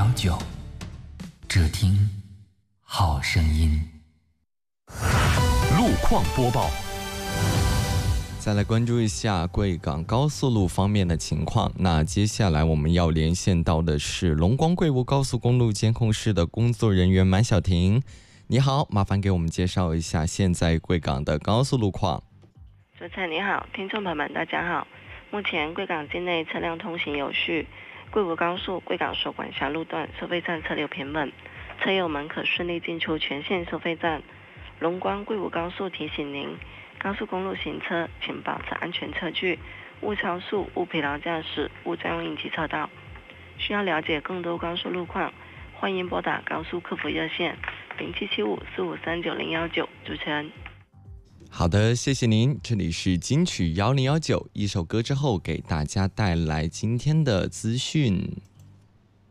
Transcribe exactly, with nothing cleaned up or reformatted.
幺九，只听好声音。 路况播报。 再来关注一下贵港高速路方面的情况。那接下来我们要连线到的是龙光贵梧高速公路监控室的工作人员满小婷。你好，麻烦给我们介绍一下现在贵港的高速路况。 主持人你好，听众朋友们大家好。目前贵港境内车辆通行有序，贵梧高速贵港首管辖路段收费站车流平稳，车友们可顺利进出全线收费站。龙光贵梧高速提醒您，高速公路行车请保持安全车距，勿超速、勿疲劳驾驶、勿占用应急车道。需要了解更多高速路况，欢迎拨打高速客服热线零七七五四五三九零幺九。主持人。 好的，谢谢您。这里是金曲幺零幺九，一首歌之后给大家带来今天的资讯。